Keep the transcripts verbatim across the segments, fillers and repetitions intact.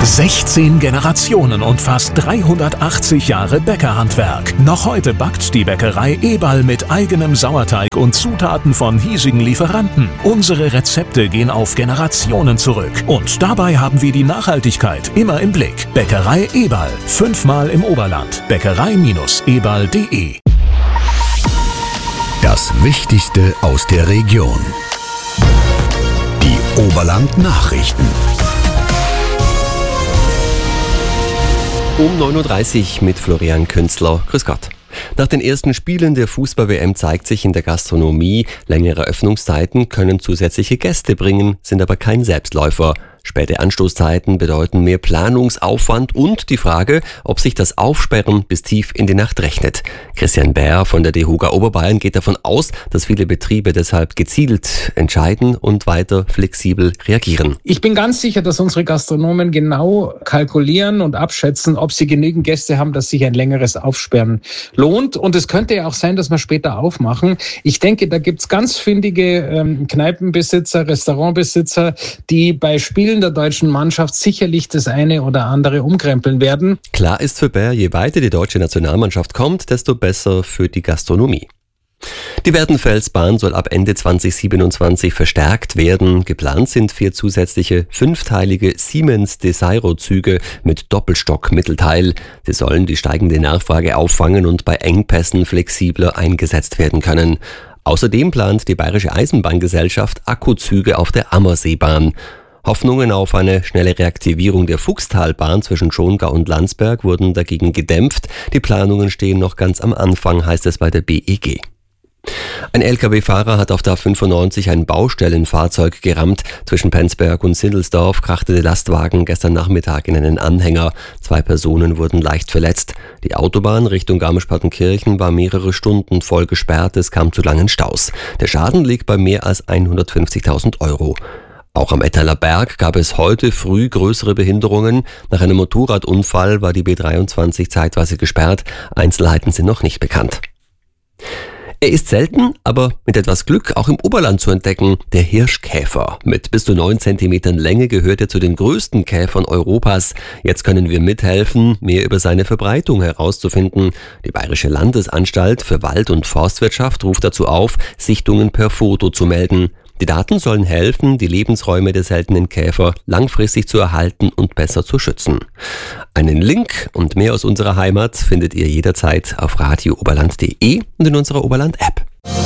sechzehn Generationen und fast dreihundertachtzig Jahre Bäckerhandwerk. Noch heute backt die Bäckerei Eberl mit eigenem Sauerteig und Zutaten von hiesigen Lieferanten. Unsere Rezepte gehen auf Generationen zurück. Und dabei haben wir die Nachhaltigkeit immer im Blick. Bäckerei Eberl. Fünfmal im Oberland. Bäckerei Eberl punkt de. Das Wichtigste aus der Region. Die Oberland-Nachrichten. Um neun Uhr dreißig mit Florian Künzler. Grüß Gott. Nach den ersten Spielen der Fußball-W M zeigt sich in der Gastronomie, längere Öffnungszeiten können zusätzliche Gäste bringen, sind aber kein Selbstläufer. Späte Anstoßzeiten bedeuten mehr Planungsaufwand und die Frage, ob sich das Aufsperren bis tief in die Nacht rechnet. Christian Bär von der DEHOGA Oberbayern geht davon aus, dass viele Betriebe deshalb gezielt entscheiden und weiter flexibel reagieren. Ich bin ganz sicher, dass unsere Gastronomen genau kalkulieren und abschätzen, ob sie genügend Gäste haben, dass sich ein längeres Aufsperren lohnt. Und es könnte ja auch sein, dass wir später aufmachen. Ich denke, da gibt's ganz findige ähm, Kneipenbesitzer, Restaurantbesitzer, die bei Spielen der deutschen Mannschaft sicherlich das eine oder andere umkrempeln werden. Klar ist für Bär, je weiter die deutsche Nationalmannschaft kommt, desto besser für die Gastronomie. Die Werdenfelsbahn soll ab Ende zwanzig siebenundzwanzig verstärkt werden. Geplant sind vier zusätzliche fünfteilige Siemens Desiro-Züge mit Doppelstock-Mittelteil. Sie sollen die steigende Nachfrage auffangen und bei Engpässen flexibler eingesetzt werden können. Außerdem plant die Bayerische Eisenbahngesellschaft Akkuzüge auf der Ammerseebahn. Hoffnungen auf eine schnelle Reaktivierung der Fuchstalbahn zwischen Schongau und Landsberg wurden dagegen gedämpft. Die Planungen stehen noch ganz am Anfang, heißt es bei der B E G. Ein L K W-Fahrer hat auf der A fünfundneunzig ein Baustellenfahrzeug gerammt. Zwischen Penzberg und Sindelsdorf krachte der Lastwagen gestern Nachmittag in einen Anhänger. Zwei Personen wurden leicht verletzt. Die Autobahn Richtung Garmisch-Partenkirchen war mehrere Stunden voll gesperrt. Es kam zu langen Staus. Der Schaden liegt bei mehr als hundertfünfzigtausend Euro. Auch am Ettaler Berg gab es heute früh größere Behinderungen. Nach einem Motorradunfall war die B dreiundzwanzig zeitweise gesperrt. Einzelheiten sind noch nicht bekannt. Er ist selten, aber mit etwas Glück auch im Oberland zu entdecken. Der Hirschkäfer. Mit bis zu neun Zentimetern Länge gehört er zu den größten Käfern Europas. Jetzt können wir mithelfen, mehr über seine Verbreitung herauszufinden. Die Bayerische Landesanstalt für Wald- und Forstwirtschaft ruft dazu auf, Sichtungen per Foto zu melden. Die Daten sollen helfen, die Lebensräume der seltenen Käfer langfristig zu erhalten und besser zu schützen. Einen Link und mehr aus unserer Heimat findet ihr jederzeit auf radio oberland punkt de und in unserer Oberland-App.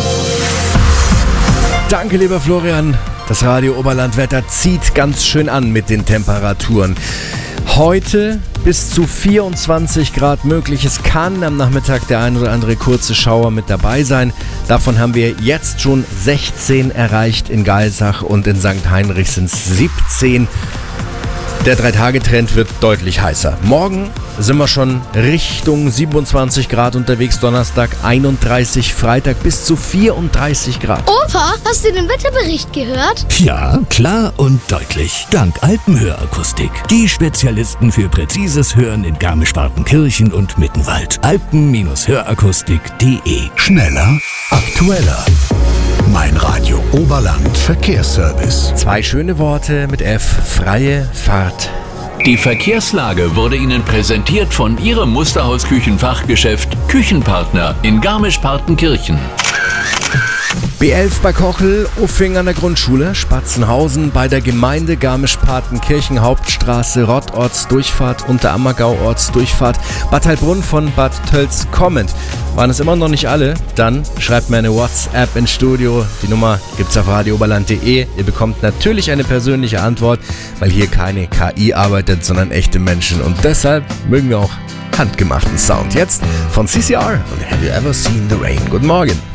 Danke, lieber Florian. Das Radio Oberland-Wetter zieht ganz schön an mit den Temperaturen. Heute bis zu vierundzwanzig Grad möglich. Es kann am Nachmittag der ein oder andere kurze Schauer mit dabei sein. Davon haben wir jetzt schon sechzehn erreicht. In Geisach und in Sankt Heinrich sind es siebzehn. Der Drei-Tage-Trend wird deutlich heißer. Morgen sind wir schon Richtung siebenundzwanzig Grad unterwegs, Donnerstag einunddreißig, Freitag bis zu vierunddreißig Grad. Opa, hast du den Wetterbericht gehört? Ja, klar und deutlich. Dank Alpenhörakustik. Die Spezialisten für präzises Hören in Garmisch-Partenkirchen und Mittenwald. alpen hörakustik punkt de. Schneller, aktueller. Mein Radio Oberland Verkehrsservice. Zwei schöne Worte mit F. Freie Fahrt. Die Verkehrslage wurde Ihnen präsentiert von Ihrem Musterhaus-Küchenfachgeschäft Küchenpartner in Garmisch-Partenkirchen. B elf bei Kochel, Uffing an der Grundschule, Spatzenhausen bei der Gemeinde Garmisch-Partenkirchen, Hauptstraße, Rottortsdurchfahrt, Unterammergau-Ortsdurchfahrt, Bad Heilbrunn von Bad Tölz kommend. Waren es immer noch nicht alle? Dann schreibt mir eine WhatsApp ins Studio. Die Nummer gibt's auf radio oberland punkt de. Ihr bekommt natürlich eine persönliche Antwort, weil hier keine K I arbeitet, sondern echte Menschen. Und deshalb mögen wir auch handgemachten Sound. Jetzt von C C R und Have You Ever Seen the Rain? Guten Morgen.